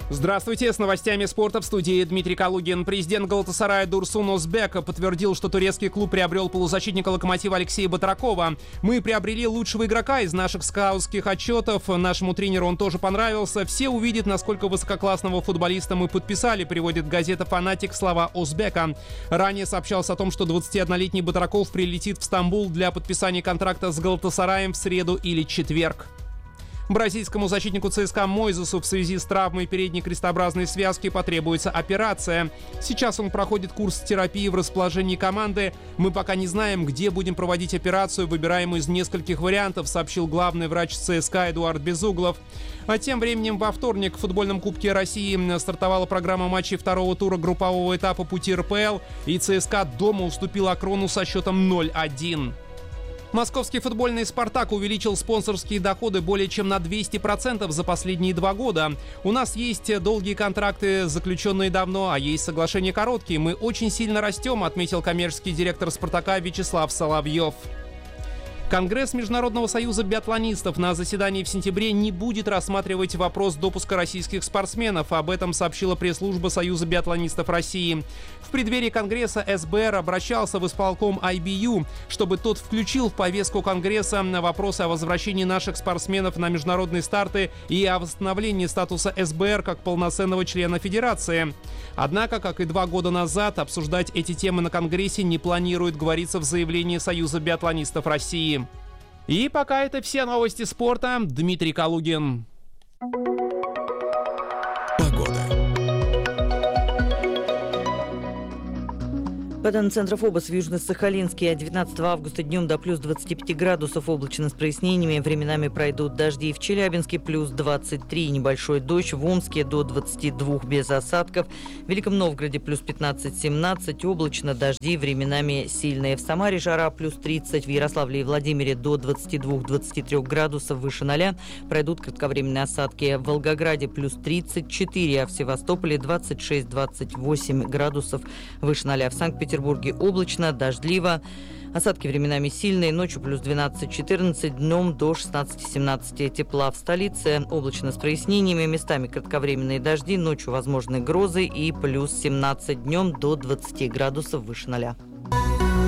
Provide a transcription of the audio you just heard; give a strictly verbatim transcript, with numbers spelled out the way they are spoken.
Здравствуйте, с новостями спорта в студии Дмитрий Калугин. Президент Галатасарая Дурсун Озбек подтвердил, что турецкий клуб приобрел полузащитника «Локомотива» Алексея Батракова. «Мы приобрели лучшего игрока из наших скаутских отчетов. Нашему тренеру он тоже понравился. Все увидят, насколько высококлассного футболиста мы подписали», приводит газета «Фанатик» слова Озбека. Ранее сообщалось о том, что двадцатиоднолетний Батраков прилетит в Стамбул для подписания контракта с Галатасараем в среду или четверг. Бразильскому защитнику ЦСКА Мойзесу в связи с травмой передней крестообразной связки потребуется операция. Сейчас он проходит курс терапии в расположении команды. «Мы пока не знаем, где будем проводить операцию, выбираем из нескольких вариантов», сообщил главный врач ЦСКА Эдуард Безуглов. А тем временем во вторник в футбольном Кубке России стартовала программа матчей второго тура группового этапа пути эр пэ эл, и ЦСКА дома уступил Акрону со счетом ноль один. Московский футбольный «Спартак» увеличил спонсорские доходы более чем на двести процентов за последние два года. «У нас есть долгие контракты, заключенные давно, а есть соглашения короткие. Мы очень сильно растем», отметил коммерческий директор «Спартака» Вячеслав Соловьев. Конгресс Международного союза биатлонистов на заседании в сентябре не будет рассматривать вопрос допуска российских спортсменов. Об этом сообщила пресс-служба Союза биатлонистов России. В преддверии Конгресса эс бэ эр обращался в исполком ай би ю, чтобы тот включил в повестку Конгресса вопросы о возвращении наших спортсменов на международные старты и о восстановлении статуса эс бэ эр как полноценного члена Федерации. Однако, как и два года назад, обсуждать эти темы на Конгрессе не планирует, говорится в заявлении Союза биатлонистов России. И пока это все новости спорта. Дмитрий Калугин. По данным Центра ФОБОС, в Южно-Сахалинске девятнадцатого августа днем до плюс двадцати пяти градусов, облачно с прояснениями, временами пройдут дожди. В Челябинске плюс двадцать три, небольшой дождь, в Омске до двадцати двух без осадков, в Великом Новгороде плюс пятнадцать-семнадцать, облачно, дожди, временами сильные. В Самаре жара плюс тридцать, в Ярославле и Владимире до двадцати двух - двадцати трёх градусов выше ноля, пройдут кратковременные осадки. В Волгограде плюс тридцать четыре, а в Севастополе двадцать шесть - двадцать восемь градусов выше ноля. В Санкт-Петербурге В Петербурге облачно, дождливо. Осадки временами сильные. Ночью плюс двенадцать-четырнадцать, днем до шестнадцати-семнадцати тепла. В столице облачно с прояснениями, местами кратковременные дожди, ночью возможны грозы и плюс семнадцать, днем до двадцати градусов выше ноля.